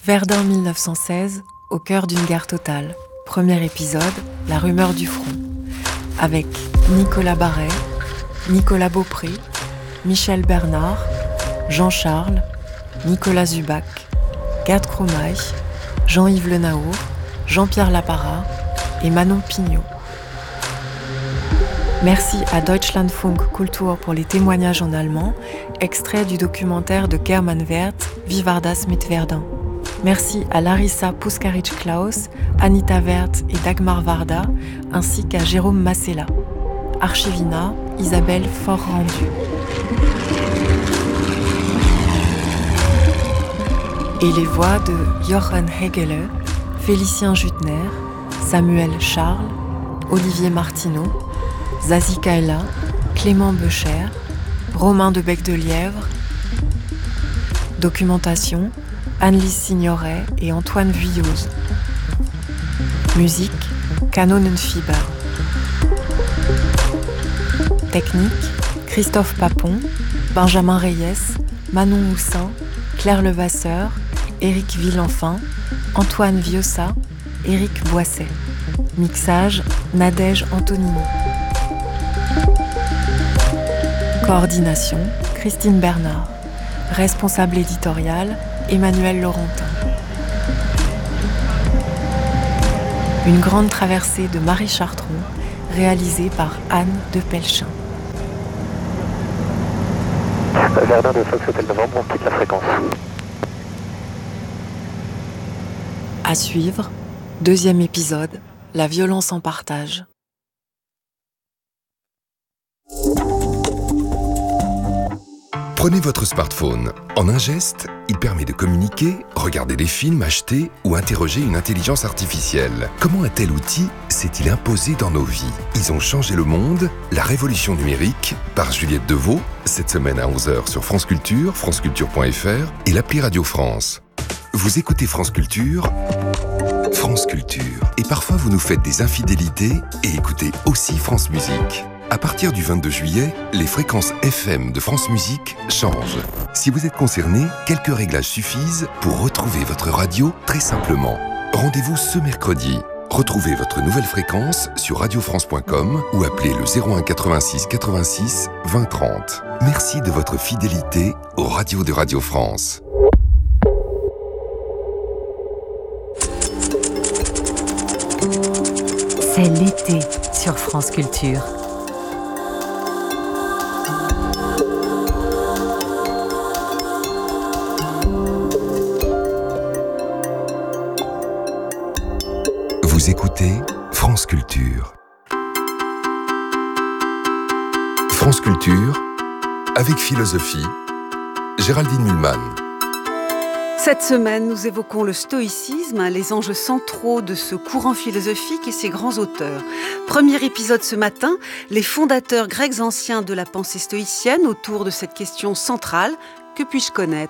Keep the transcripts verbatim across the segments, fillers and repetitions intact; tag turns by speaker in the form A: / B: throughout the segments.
A: Verdun mille neuf cent seize, au cœur d'une guerre totale. Premier épisode, la rumeur du front. Avec Nicolas Barret, Nicolas Beaupré, Michel Bernard, Jean-Charles, Nicolas Zubac, Gerd Kromaich, Jean-Yves Le Naour, Jean-Pierre Lapara et Manon Pignot. Merci à Deutschlandfunk Kultur pour les témoignages en allemand, extraits du documentaire de German Werth, Wie war das mit Verdun. Merci à Larissa Puskaric-Klaus, Anita Werth et Dagmar Varda, ainsi qu'à Jérôme Massella. Archivina, Isabelle Fort-Rendu. Et les voix de Jochen Hegele, Félicien Jutner, Samuel Charles, Olivier Martineau, Zazie Kaila, Clément Becher, Romain de Bec-de-Lièvre. Documentation, Annelise Signoret et Antoine Vuilloz. Musique, Kanonenfieber. Technique, Christophe Papon, Benjamin Reyes, Manon Houssin, Claire Levasseur, Éric Villenfin, Antoine Viossa, Éric Boisset. Mixage, Nadège Antonini. Coordination, Christine Bernard. Responsable éditorial, Emmanuel Laurentin. Une grande traversée de Marie Chartron, réalisée par Anne de Pelchin.
B: Verdun de Fox Hotel Novembre, on quitte la fréquence.
A: À suivre, deuxième épisode, la violence en partage.
C: Prenez votre smartphone. En un geste, il permet de communiquer, regarder des films, acheter ou interroger une intelligence artificielle. Comment un tel outil s'est-il imposé dans nos vies ? Ils ont changé le monde, la révolution numérique, par Juliette Deveau, cette semaine à onze heures sur France Culture, franceculture point f r et l'appli Radio France. Vous écoutez France Culture, France Culture. Et parfois vous nous faites des infidélités et écoutez aussi France Musique. À partir du vingt-deux juillet, les fréquences F M de France Musique changent. Si vous êtes concerné, quelques réglages suffisent pour retrouver votre radio très simplement. Rendez-vous ce mercredi. Retrouvez votre nouvelle fréquence sur radio france point com ou appelez le zéro un quatre-vingt-six quatre-vingt-six vingt trente. Merci de votre fidélité aux radios de Radio France.
D: C'est l'été sur France Culture.
C: Vous écoutez France Culture. France Culture, avec philosophie, Géraldine Mühlmann.
E: Cette semaine, nous évoquons le stoïcisme, les enjeux centraux de ce courant philosophique et ses grands auteurs. Premier épisode ce matin, les fondateurs grecs anciens de la pensée stoïcienne autour de cette question centrale, que puis-je connaître ?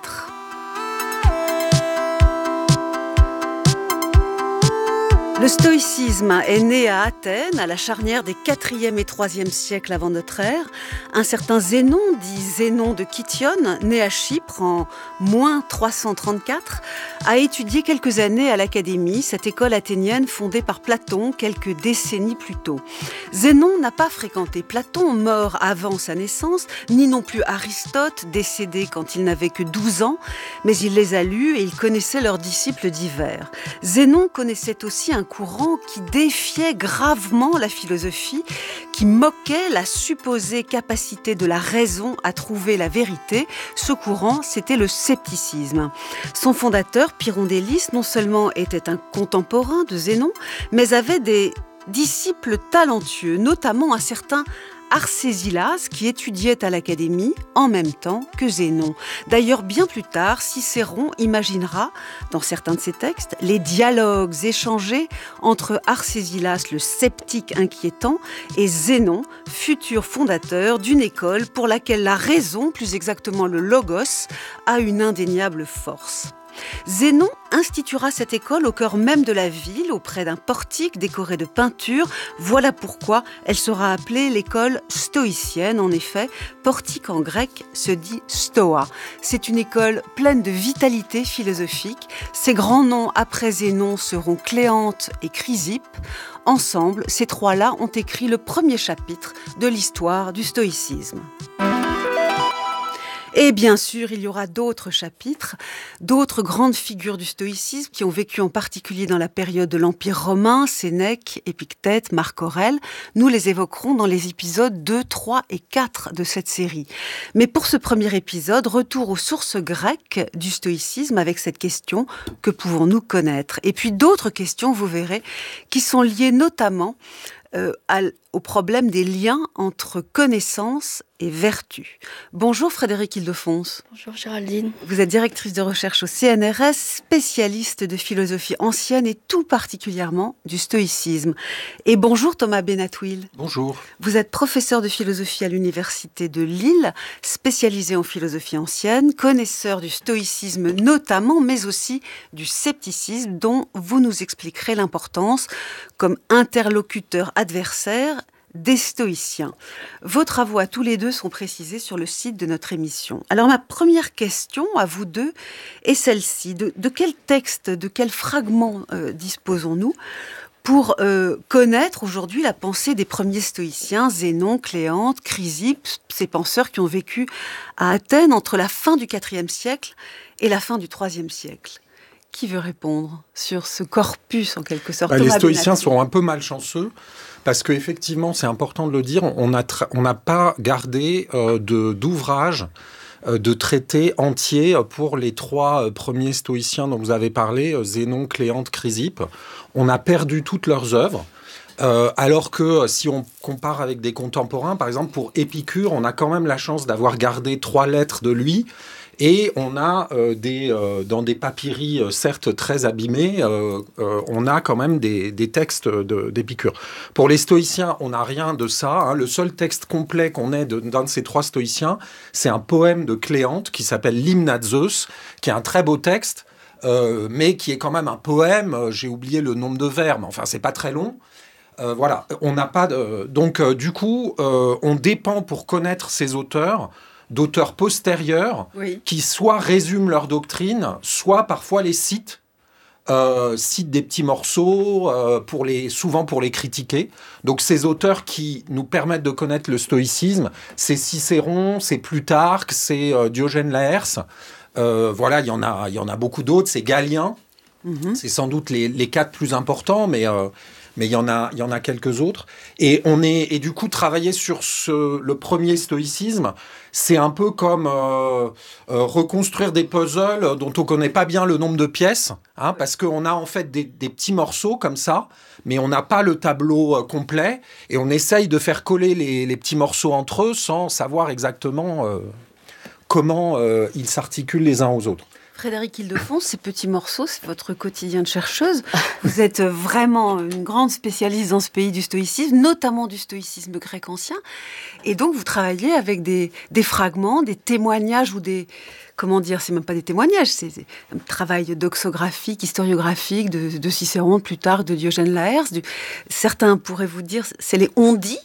E: Le stoïcisme est né à Athènes, à la charnière des quatrième et troisième siècles avant notre ère. Un certain Zénon, dit Zénon de Kition, né à Chypre en moins trois cent trente-quatre, a étudié quelques années à l'Académie, cette école athénienne fondée par Platon quelques décennies plus tôt. Zénon n'a pas fréquenté Platon, mort avant sa naissance, ni non plus Aristote, décédé quand il n'avait que douze ans, mais il les a lus et il connaissait leurs disciples divers. Zénon connaissait aussi un courant qui défiait gravement la philosophie, qui moquait la supposée capacité de la raison à trouver la vérité. Ce courant, c'était le scepticisme. Son fondateur, Pyrondélis, non seulement était un contemporain de Zénon, mais avait des disciples talentueux, notamment un certain Arcésilas, qui étudiait à l'Académie en même temps que Zénon. D'ailleurs, bien plus tard, Cicéron imaginera, dans certains de ses textes, les dialogues échangés entre Arcésilas, le sceptique inquiétant, et Zénon, futur fondateur d'une école pour laquelle la raison, plus exactement le logos, a une indéniable force. Zénon instituera cette école au cœur même de la ville, auprès d'un portique décoré de peintures. Voilà pourquoi elle sera appelée l'école stoïcienne. En effet, portique en grec se dit stoa. C'est une école pleine de vitalité philosophique. Ses grands noms après Zénon seront Cléante et Chrysippe. Ensemble, ces trois-là ont écrit le premier chapitre de l'histoire du stoïcisme. Et bien sûr, il y aura d'autres chapitres, d'autres grandes figures du stoïcisme qui ont vécu en particulier dans la période de l'Empire romain, Sénèque, Épictète, Marc Aurèle. Nous les évoquerons dans les épisodes deux, trois et quatre de cette série. Mais pour ce premier épisode, retour aux sources grecques du stoïcisme avec cette question, que pouvons-nous connaître ? Et puis d'autres questions, vous verrez, qui sont liées notamment euh, à, au problème des liens entre connaissance et vertu. Bonjour Frédérique Ildefonse.
F: Bonjour Géraldine.
E: Vous êtes directrice de recherche au C N R S, spécialiste de philosophie ancienne et tout particulièrement du stoïcisme. Et bonjour Thomas Benatouil.
G: Bonjour.
E: Vous êtes professeur de philosophie à l'université de Lille, spécialisé en philosophie ancienne, connaisseur du stoïcisme notamment, mais aussi du scepticisme dont vous nous expliquerez l'importance comme interlocuteur adversaire des stoïciens. Vos travaux à tous les deux sont précisés sur le site de notre émission. Alors ma première question à vous deux est celle-ci. De, de quel texte, de quel fragment euh, disposons-nous pour euh, connaître aujourd'hui la pensée des premiers stoïciens, Zénon, Cléante, Chrysippe, ces penseurs qui ont vécu à Athènes entre la fin du quatrième siècle et la fin du troisième siècle ? Qui veut répondre sur ce corpus en quelque sorte ?
G: bah, Les stoïciens sont un peu malchanceux. Parce qu'effectivement, c'est important de le dire, on n'a tra- on n'a pas gardé euh, de, d'ouvrage, euh, de traités entiers pour les trois euh, premiers stoïciens dont vous avez parlé, euh, Zénon, Cléante, Chrysippe. On a perdu toutes leurs œuvres. Euh, alors que euh, si on compare avec des contemporains, par exemple pour Épicure, on a quand même la chance d'avoir gardé trois lettres de lui. Et on a euh, des, euh, dans des papyri, euh, certes très abîmés, euh, euh, on a quand même des, des textes de, d'Épicure. Pour les stoïciens, on n'a rien de ça. Hein. Le seul texte complet qu'on ait de, d'un de ces trois stoïciens, c'est un poème de Cléante qui s'appelle l'Hymne à Zeus, qui est un très beau texte, euh, mais qui est quand même un poème. J'ai oublié le nombre de vers, mais enfin, c'est pas très long. Euh, voilà, on n'a pas de... Donc, euh, du coup, euh, on dépend pour connaître ces auteurs d'auteurs postérieurs oui. qui soit résument leur doctrine, soit parfois les citent, euh, citent des petits morceaux, euh, pour les, souvent pour les critiquer. Donc ces auteurs qui nous permettent de connaître le stoïcisme, c'est Cicéron, c'est Plutarque, c'est euh, Diogène Laërce. Euh, voilà, il y en a, il y en a beaucoup d'autres. C'est Galien, mm-hmm. c'est sans doute les, les quatre plus importants, mais... Euh, mais il y en a, il y en a quelques autres. Et on est, et du coup, travailler sur ce, le premier stoïcisme, c'est un peu comme euh, euh, reconstruire des puzzles dont on connaît pas bien le nombre de pièces, hein, parce qu'on a en fait des, des petits morceaux comme ça, mais on n'a pas le tableau euh, complet, et on essaye de faire coller les, les petits morceaux entre eux sans savoir exactement euh, comment euh, ils s'articulent les uns aux autres.
E: Frédérique Ildefonse, ces petits morceaux, c'est votre quotidien de chercheuse. Vous êtes vraiment une grande spécialiste dans ce pays du stoïcisme, notamment du stoïcisme grec ancien. Et donc, vous travaillez avec des, des fragments, des témoignages ou des... Comment dire, c'est même pas des témoignages, c'est un travail doxographique, historiographique de, de Cicéron, plus tard de Diogène Laërce. Du... Certains pourraient vous dire, c'est les on-dit.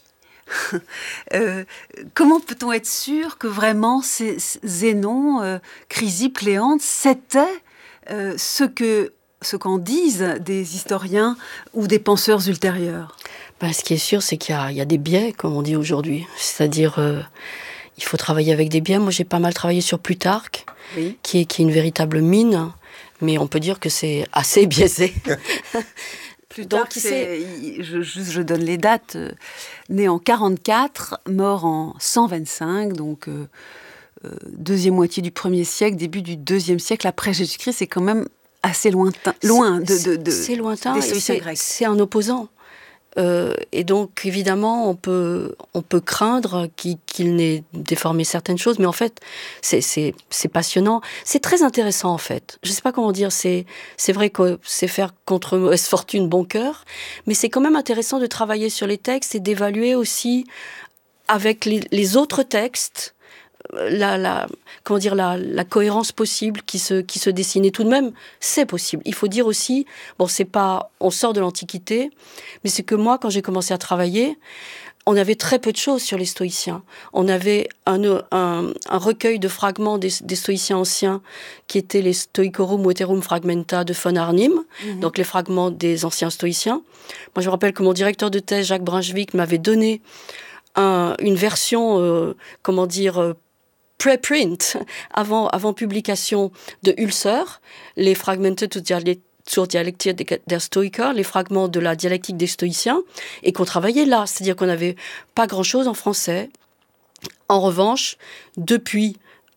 E: euh, comment peut-on être sûr que vraiment ces Zénon, euh, Chrysippe, Cléante, c'était euh, ce, que, ce qu'en disent des historiens ou des penseurs ultérieurs ?
F: Ben, ce qui est sûr, c'est qu'il y a, il y a des biais, comme on dit aujourd'hui. C'est-à-dire, euh, il faut travailler avec des biais. Moi, j'ai pas mal travaillé sur Plutarque, oui. qui, est, qui est une véritable mine, mais on peut dire que c'est assez biaisé.
E: Plus tard, c'est, je, je, je donne les dates, euh, né en quarante-quatre, mort en cent vingt-cinq, donc euh, euh, deuxième moitié du premier siècle, début du deuxième siècle après Jésus-Christ, c'est quand même assez lointain, loin de, de, de
F: c'est lointain,
E: des
F: stoïciens
E: grecs.
F: C'est un opposant. Euh, et donc, évidemment, on peut, on peut craindre qu'il, qu'il n'ait déformé certaines choses, mais en fait, c'est, c'est, c'est passionnant. C'est très intéressant, en fait. Je ne sais pas comment dire, c'est, c'est vrai que c'est faire contre mauvaise fortune bon cœur, mais c'est quand même intéressant de travailler sur les textes et d'évaluer aussi, avec les, les autres textes, la, la, comment dire, la, la cohérence possible qui se, qui se dessine. Et tout de même, c'est possible. Il faut dire aussi, bon, c'est pas, on sort de l'Antiquité, mais c'est que moi, quand j'ai commencé à travailler, on avait très peu de choses sur les stoïciens. On avait un, un, un recueil de fragments des, des stoïciens anciens qui étaient les Stoicorum Veterum Fragmenta de von Arnim, mmh. donc les fragments des anciens stoïciens. Moi, je me rappelle que mon directeur de thèse, Jacques Brunswick, m'avait donné un, une version, euh, comment dire, euh, preprint, avant, avant publication de Hülser, les Fragmente zur Dialektik der Stoiker, les fragments de la dialectique des stoïciens, et qu'on travaillait là. C'est-à-dire qu'on n'avait pas grand-chose en français. En revanche, depuis,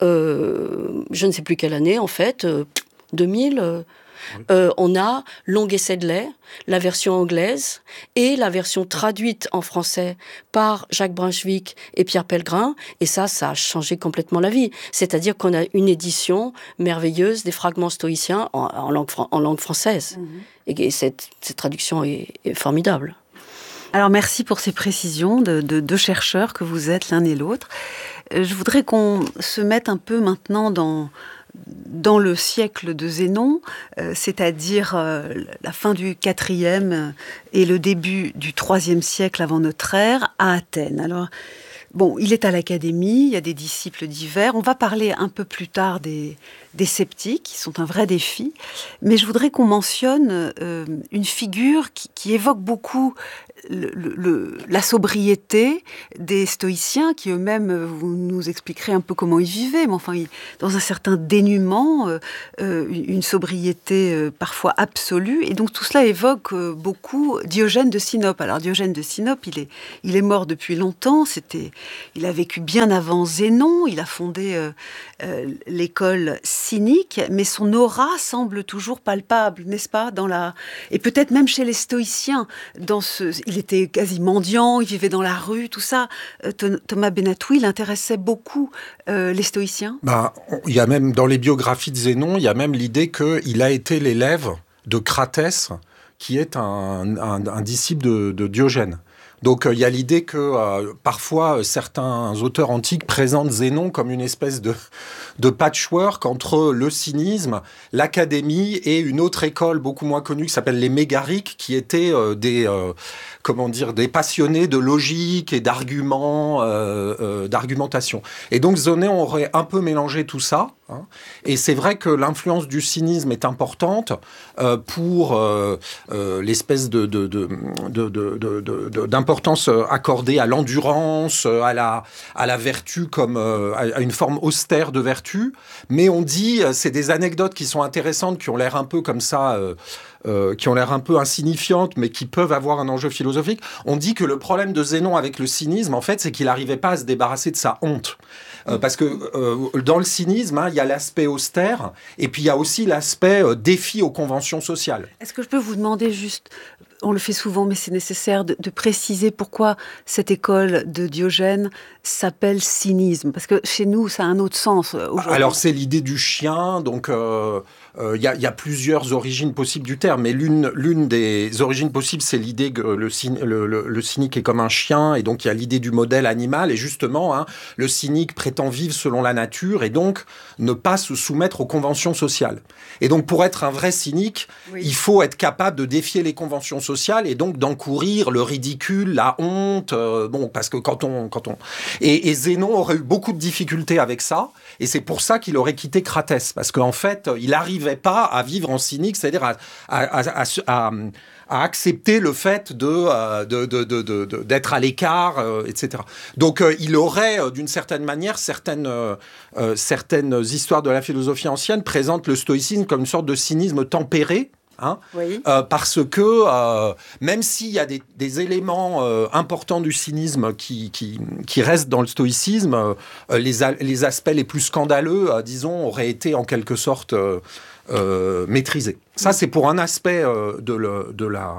F: euh, je ne sais plus quelle année, en fait, euh, deux mille, euh, oui. euh, on a Long et Sedley, la version anglaise, et la version traduite en français par Jacques Brunswick et Pierre Pellegrin, et ça, ça a changé complètement la vie. C'est-à-dire qu'on a une édition merveilleuse des fragments stoïciens en, en, langue, en langue française. Mmh. Et, et cette, cette traduction est, est formidable.
E: Alors merci pour ces précisions de deux de chercheurs que vous êtes l'un et l'autre. Je voudrais qu'on se mette un peu maintenant dans... dans le siècle de Zénon, euh, c'est-à-dire euh, la fin du quatrième et le début du troisième siècle avant notre ère, à Athènes. Alors, bon, il est à l'Académie, il y a des disciples divers. On va parler un peu plus tard des, des sceptiques, qui sont un vrai défi. Mais je voudrais qu'on mentionne euh, une figure qui, qui évoque beaucoup Le, le, la sobriété des stoïciens, qui eux-mêmes, vous nous expliquerez un peu comment ils vivaient, mais enfin, ils, dans un certain dénuement, euh, euh, une sobriété euh, parfois absolue, et donc tout cela évoque euh, beaucoup Diogène de Sinope. Alors Diogène de Sinope, il est, il est mort depuis longtemps, c'était, il a vécu bien avant Zénon, il a fondé euh, euh, l'école cynique, mais son aura semble toujours palpable, n'est-ce pas, dans la... et peut-être même chez les stoïciens, dans ce... Il était quasi mendiant, il vivait dans la rue, tout ça. Euh, Thomas Benatoui, il intéressait beaucoup euh, les stoïciens.
G: Bah, il y a même, dans les biographies de Zénon, il y a même l'idée qu'il a été l'élève de Cratès, qui est un, un, un disciple de, de Diogène. Donc, euh, il y a l'idée que, euh, parfois, certains auteurs antiques présentent Zénon comme une espèce de, de patchwork entre le cynisme, l'académie et une autre école beaucoup moins connue qui s'appelle les Mégariques, qui étaient euh, des, euh, comment dire, des passionnés de logique et d'arguments, euh, euh, d'argumentation. Et donc, Zénon aurait un peu mélangé tout ça. Hein. Et c'est vrai que l'influence du cynisme est importante euh, pour euh, euh, l'espèce de, de, de, de, de, de, de, de, d'importance accordée à l'endurance, à la, à la vertu comme euh, à une forme austère de vertu. Mais on dit, c'est des anecdotes qui sont intéressantes, qui ont l'air un peu comme ça... Euh, Euh, qui ont l'air un peu insignifiantes, mais qui peuvent avoir un enjeu philosophique. On dit que le problème de Zénon avec le cynisme, en fait, c'est qu'il n'arrivait pas à se débarrasser de sa honte. Euh, parce que euh, dans le cynisme, hein, il y a l'aspect austère, et puis il y a aussi l'aspect euh, défi aux conventions sociales.
E: Est-ce que je peux vous demander juste, on le fait souvent, mais c'est nécessaire de, de préciser pourquoi cette école de Diogène s'appelle cynisme? Parce que chez nous, ça a un autre sens aujourd'hui.
G: Alors, c'est l'idée du chien, donc... Euh, Il euh, y, y a plusieurs origines possibles du terme, mais l'une, l'une des origines possibles, c'est l'idée que le, le, le, le cynique est comme un chien, et donc il y a l'idée du modèle animal, et justement, hein, le cynique prétend vivre selon la nature, et donc ne pas se soumettre aux conventions sociales. Et donc, pour être un vrai cynique, oui. il faut être capable de défier les conventions sociales, et donc d'encourir le ridicule, la honte, euh, bon, parce que quand on... Quand on... Et, et Zénon aurait eu beaucoup de difficultés avec ça, et c'est pour ça qu'il aurait quitté Cratès, parce qu'en fait, il arrive pas à vivre en cynique, c'est-à-dire à, à, à, à, à accepter le fait de, de, de, de, de, de, d'être à l'écart, euh, et cetera. Donc, euh, il aurait, euh, d'une certaine manière, certaines, euh, certaines histoires de la philosophie ancienne présentent le stoïcisme comme une sorte de cynisme tempéré, Hein, oui. euh, parce que euh, même s'il y a des, des éléments euh, importants du cynisme qui, qui, qui restent dans le stoïcisme, euh, les, a, les aspects les plus scandaleux, euh, disons, auraient été en quelque sorte euh, euh, maîtrisés. Ça, c'est pour un aspect euh, de, le, de la...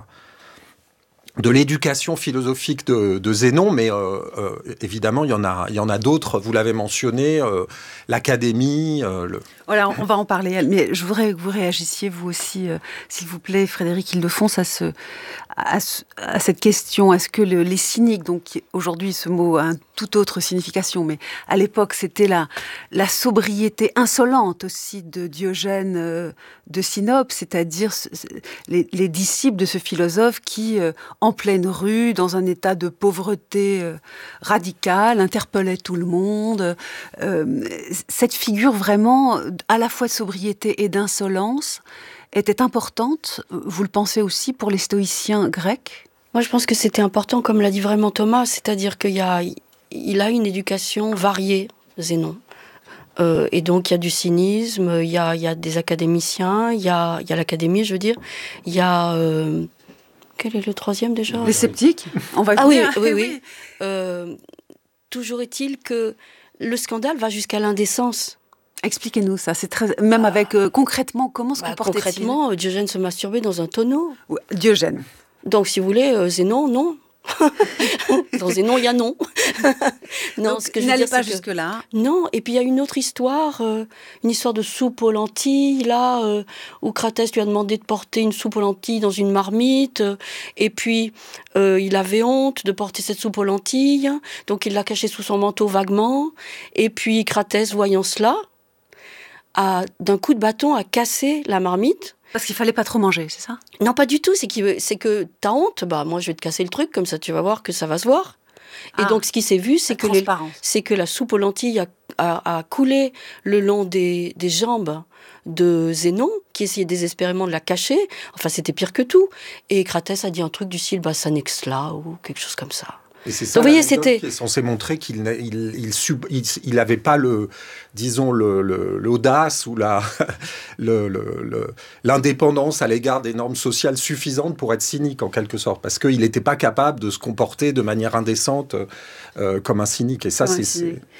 G: de l'éducation philosophique de, de Zénon, mais euh, euh, évidemment, il y en a, il y en a d'autres, vous l'avez mentionné, euh, l'académie... Euh, le...
E: Voilà, on va en parler. Mais je voudrais que vous réagissiez, vous aussi, euh, s'il vous plaît, Frédéric Ildefonse, à, ce, à, ce, à cette question. Est-ce que le, les cyniques, donc aujourd'hui ce mot a une toute autre signification, mais à l'époque c'était la, la sobriété insolente aussi de Diogène euh, de Sinope, c'est-à-dire les, les disciples de ce philosophe qui, euh, en pleine rue, dans un état de pauvreté euh, radicale, interpellait tout le monde. Euh, cette figure vraiment, à la fois de sobriété et d'insolence, était importante, vous le pensez aussi, pour les stoïciens grecs ?
F: Moi, je pense que c'était important, comme l'a dit vraiment Thomas, c'est-à-dire qu'il y a, il a une éducation variée, Zénon. Euh, et donc, il y a du cynisme, il y a, il y a des académiciens, il y a, il y a l'académie, je veux dire, il y a... Euh, quel est le troisième déjà ?
E: Les sceptiques ? On va
F: Ah oui,
E: venir.
F: oui, oui. Euh, toujours est-il que le scandale va jusqu'à l'indécence.
E: Expliquez-nous ça, c'est très... même avec euh, concrètement, comment se
F: bah,
E: comportait-il ?
F: Concrètement, Diogène se masturbait dans un tonneau.
E: Ouais, Diogène.
F: Donc, si vous voulez, euh, Zénon, non. Dans Zénon, il y a non.
E: non, donc, ce que je n'allez pas jusque-là.
F: Que... Non, et puis il y a une autre histoire, euh, une histoire de soupe aux lentilles, là, euh, où Cratès lui a demandé de porter une soupe aux lentilles dans une marmite, euh, et puis euh, il avait honte de porter cette soupe aux lentilles, donc il l'a cachée sous son manteau vaguement, et puis Cratès, voyant cela, a, d'un coup de bâton, a cassé la marmite.
E: Parce qu'il fallait pas trop manger, c'est ça ?
F: Non, pas du tout. C'est, c'est que t'as honte. Bah, moi, je vais te casser le truc, comme ça, tu vas voir que ça va se voir. Et ah, donc, ce qui s'est vu, c'est que, les, c'est que la soupe aux lentilles a, a, a coulé le long des, des jambes de Zénon, qui essayait désespérément de la cacher. Enfin, c'était pire que tout. Et Cratès a dit un truc du style, bah, ça n'est que cela, ou quelque chose comme ça.
G: Et c'est ça, donc, voyez, c'était... qui est censé montrer qu'il n'avait il, il, il, il, il pas le, disons, le, le, l'audace ou la, le, le, le, l'indépendance à l'égard des normes sociales suffisantes pour être cynique, en quelque sorte. Parce qu'il n'était pas capable de se comporter de manière indécente euh, comme un cynique. Et ça, ouais, c'est, c'est...